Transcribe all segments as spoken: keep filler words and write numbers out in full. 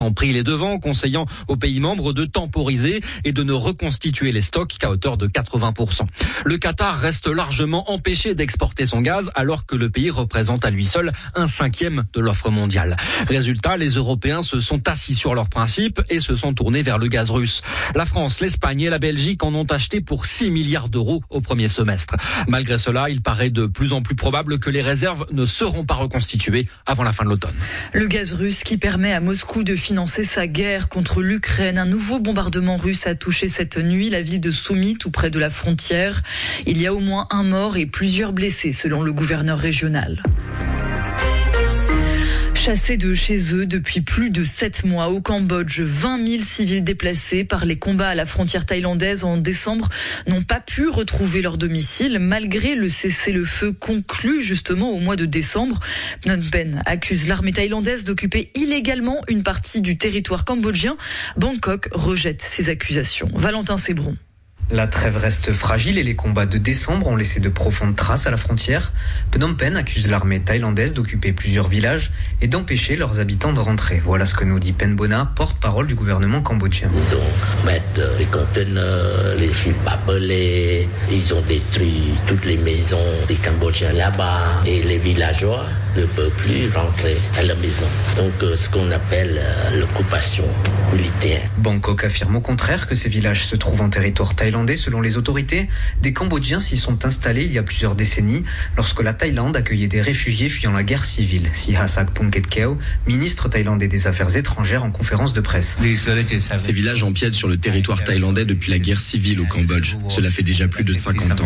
ont pris les devants, conseillant aux pays membres de temporiser et de ne reconstituer les stocks qu'à hauteur de quatre-vingts pour cent. Le Qatar reste largement empêché d'exporter son gaz alors que le pays représente à lui seul un cinquième de l'offre mondiale. Résultat, les Européens se sont assis sur leurs principes et se sont tournés vers le gaz russe. La France, l'Espagne et la Belgique en ont acheté pour six milliards d'euros au premier semestre. Malgré cela, il paraît de plus en plus probable que les réserves ne seront pas reconstituées avant la fin de l'automne. Le gaz russe qui permet à Moscou de financer sa guerre contre l'Ukraine. Un nouveau bombardement russe a touché cette nuit la ville de Soumy, tout près de la frontière. Il y a au moins un mort et plusieurs blessés, selon le gouverneur régional. Chassés de chez eux depuis plus de sept mois au Cambodge, vingt mille civils déplacés par les combats à la frontière thaïlandaise en décembre n'ont pas pu retrouver leur domicile malgré le cessez-le-feu conclu justement au mois de décembre. Phnom Penh accuse l'armée thaïlandaise d'occuper illégalement une partie du territoire cambodgien. Bangkok rejette ces accusations. Valentin Sébron. La trêve reste fragile et les combats de décembre ont laissé de profondes traces à la frontière. Phnom Penh accuse l'armée thaïlandaise d'occuper plusieurs villages et d'empêcher leurs habitants de rentrer. Voilà ce que nous dit Pen Bona, porte-parole du gouvernement cambodgien. Ils ont mettre les conteneurs, les fils barbelés, ils ont détruit toutes les maisons des Cambodgiens là-bas et les villageois ne peuvent plus rentrer à la maison. Donc euh, ce qu'on appelle euh, l'occupation militaire. Bangkok affirme au contraire que ces villages se trouvent en territoire thaïlandais. Selon les autorités, des Cambodgiens s'y sont installés il y a plusieurs décennies lorsque la Thaïlande accueillait des réfugiés fuyant la guerre civile. Sihasak Phuket-Keo, ministre thaïlandais des Affaires étrangères en conférence de presse. Ces villages empiètent sur le territoire thaïlandais depuis la guerre civile au Cambodge. Cela fait déjà plus de cinquante ans.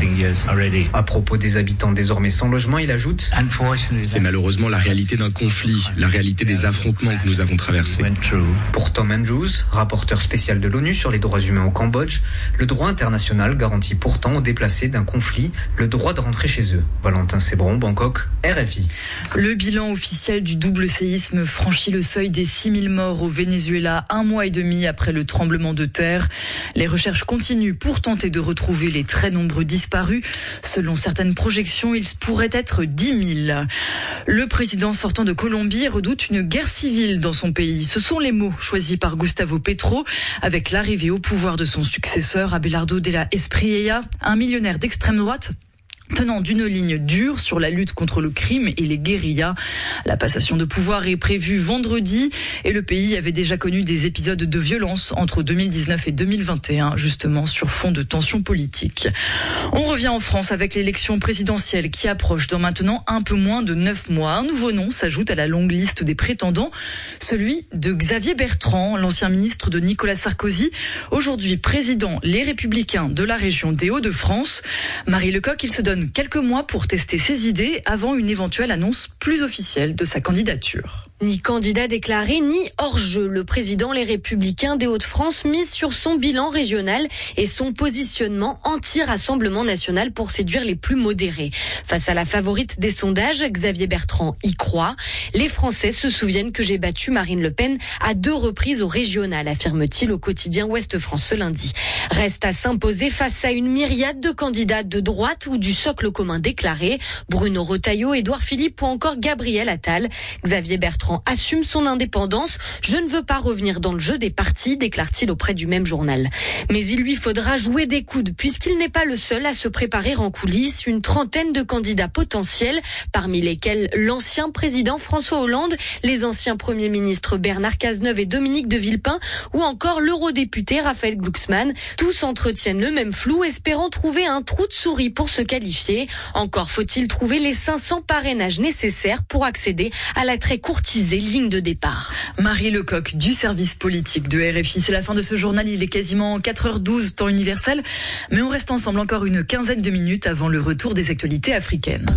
À propos des habitants désormais sans logement, il ajoute « C'est malheureusement la réalité d'un conflit, la réalité des affrontements que nous avons traversés. » Pour Tom Andrews, rapporteur spécial de l'ONU sur les droits humains au Cambodge, le droit international garantit pourtant aux déplacés d'un conflit le droit de rentrer chez eux. Valentin Sébron, Bangkok, R F I. Le bilan officiel du double séisme franchit le seuil des six mille morts au Venezuela un mois et demi après le tremblement de terre. Les recherches continuent pour tenter de retrouver les très nombreux disparus. Selon certaines projections, ils pourraient être dix mille. Le président sortant de Colombie redoute une guerre civile dans son pays. Ce sont les mots choisis par Gustavo Petro avec l'arrivée au pouvoir de son successeur Abelardo de la Espriella, un millionnaire d'extrême droite tenant d'une ligne dure sur la lutte contre le crime et les guérillas. La passation de pouvoir est prévue vendredi et le pays avait déjà connu des épisodes de violence entre deux mille dix-neuf et deux mille vingt et un, justement sur fond de tensions politiques. On revient en France avec l'élection présidentielle qui approche dans maintenant un peu moins de neuf mois. Un nouveau nom s'ajoute à la longue liste des prétendants, celui de Xavier Bertrand, l'ancien ministre de Nicolas Sarkozy, aujourd'hui président Les Républicains de la région des Hauts-de-France. Marie Lecoq, il se donne quelques mois pour tester ses idées avant une éventuelle annonce plus officielle de sa candidature. Ni candidat déclaré, ni hors-jeu. Le président Les Républicains des Hauts-de-France mise sur son bilan régional et son positionnement anti-Rassemblement national pour séduire les plus modérés. Face à la favorite des sondages, Xavier Bertrand y croit. Les Français se souviennent que j'ai battu Marine Le Pen à deux reprises au régional, affirme-t-il au quotidien Ouest France ce lundi. Reste à s'imposer face à une myriade de candidats de droite ou du socle commun déclaré. Bruno Retailleau, Édouard Philippe ou encore Gabriel Attal. Xavier Bertrand assume son indépendance. Je ne veux pas revenir dans le jeu des partis, déclare-t-il auprès du même journal. Mais il lui faudra jouer des coudes puisqu'il n'est pas le seul à se préparer en coulisses. Une trentaine de candidats potentiels, parmi lesquels l'ancien président François Hollande, les anciens premiers ministres Bernard Cazeneuve et Dominique de Villepin ou encore l'eurodéputé Raphaël Glucksmann. Tous entretiennent le même flou, espérant trouver un trou de souris pour se qualifier. Encore faut-il trouver les cinq cents parrainages nécessaires pour accéder à la très courtisée ligne de départ. Marie Lecoq du service politique de R F I. C'est la fin de ce journal. Il est quasiment quatre heures douze, temps universel. Mais on reste ensemble encore une quinzaine de minutes avant le retour des actualités africaines.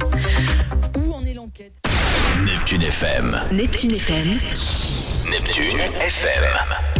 Où en est l'enquête ? Neptune F M. Neptune F M. Neptune F M.